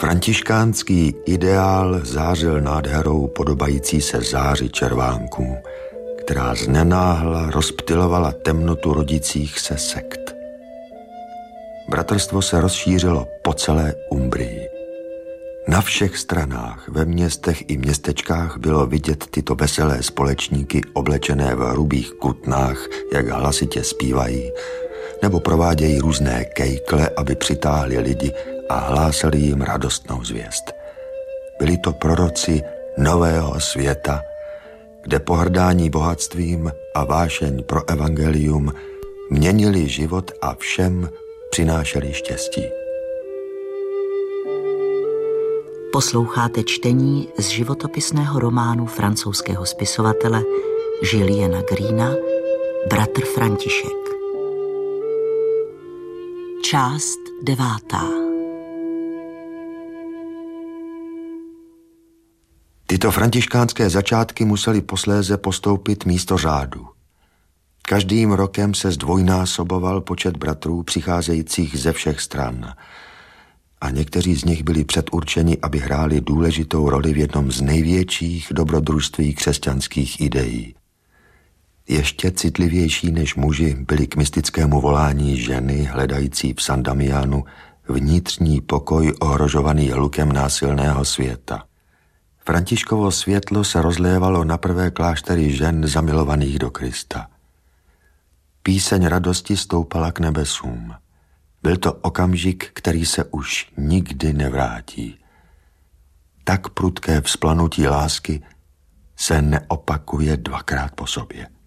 Františkánský ideál zářil nádherou podobající se záři červánků, která znenáhla rozptylovala temnotu rodících se sekt. Bratrstvo se rozšířilo po celé Umbrii. Na všech stranách, ve městech i městečkách bylo vidět tyto veselé společníky oblečené v hrubých kutnách, jak hlasitě zpívají, nebo provádějí různé kejkle, aby přitáhli lidi a hlásali jim radostnou zvěst. Byli to proroci nového světa, kde pohrdání bohatstvím a vášeň pro evangelium měnili život a všem přinášeli štěstí. Posloucháte čtení z životopisného románu francouzského spisovatele Juliana Greena Bratr František. Část 9. Tyto františkánské začátky museli posléze postoupit místo řádu. Každým rokem se zdvojnásoboval počet bratrů přicházejících ze všech stran a někteří z nich byli předurčeni, aby hráli důležitou roli v jednom z největších dobrodružství křesťanských ideí. Ještě citlivější než muži byli k mystickému volání ženy hledající v San Damianu vnitřní pokoj ohrožovaný hlukem násilného světa. Františkovo světlo se rozlévalo na prvé kláštery žen zamilovaných do Krista. Píseň radosti stoupala k nebesům. Byl to okamžik, který se už nikdy nevrátí. Tak prudké vzplanutí lásky se neopakuje dvakrát po sobě.